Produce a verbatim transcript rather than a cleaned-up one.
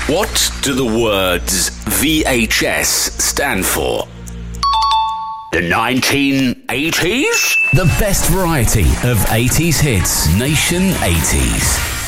What do the words V H S stand for? The nineteen eighties? The best variety of eighties hits. Nation eighties.